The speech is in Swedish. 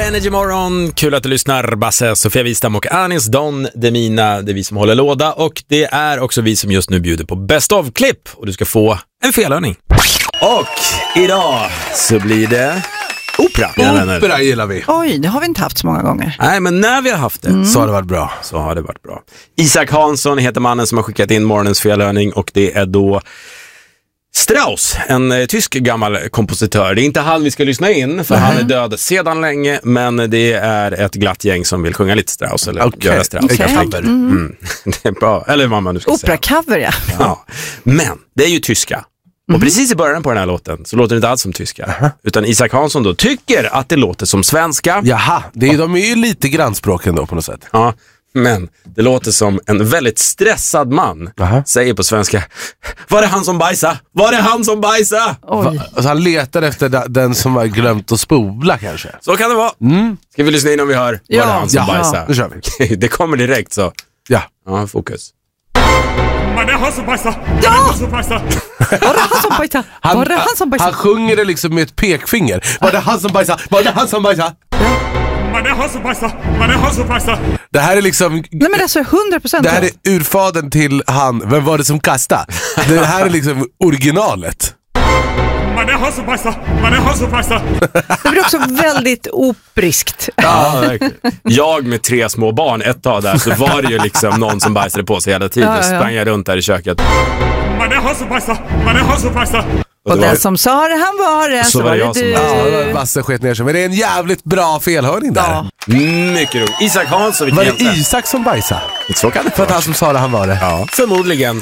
Energy Morgon, kul att du lyssnar. Basse, Sofia Wistam och Anis Don Demina, det är vi som håller låda. Och det är också vi som just nu bjuder på Best of-klipp. Och du ska få en felhörning. Och idag så blir det opera. Opera gillar vi. Oj, det har vi inte haft så många gånger. Nej, men när vi har haft det så har det varit bra. Så har det varit bra. Isak Hansson heter mannen som har skickat in morgonens felhörning. Och det är då Strauss, en tysk gammal kompositör. Det är inte han vi ska lyssna in, för han är död sedan länge. Men det är ett glatt gäng som vill sjunga lite Strauss. Eller göra Strauss. Okay. Det är bra, eller vad man nu ska säga. Opera-cover, Ja. Men det är ju tyska. Och precis i början på den här låten så låter det inte alls som tyska. Utan Isak Hansson då tycker att det låter som svenska. Jaha, de är ju lite grannspråken då på något sätt. Ja, men det låter som en väldigt stressad man säger på svenska: var är han som bajsa? Var är han som bajsa? Alltså han letar efter den som har glömt att spola kanske. Så kan det vara. Ska vi lyssna in om vi hör var är han som bajsa? Nu kör vi. Det kommer direkt så. Ja, fokus. Var är han som bajsa? Var är han som bajsa? Var är han som bajsa? Var är han som bajsa? Han sjunger det liksom med ett pekfinger. Var är han som bajsa? Var är han som bajsa? Var är han som bajsa? Var är han som bajsa? Det här är liksom... Nej, men alltså 100%. Det här är urfadern till han. Vem var det som kastade? Det här är liksom originalet. Var är han som bajsa? Var är han som bajsa? Det blir också väldigt opriskt. Ja, verkligen. Jag med 3 små barn ett tag där, så var det ju liksom någon som bajsade på sig hela tiden. Ja. Sprang jag runt där i köket. Var är han som bajsa? Var är han som bajsa? Och den som sa det, han var det. Så var det du. Ja, Basse sket ner sig. Men det är en jävligt bra felhörning där. Ja. Mycket roligt. Isak Hansson. Var det Isak som bajsade? Så kan det för att han som sa det, han var det. Ja, förmodligen.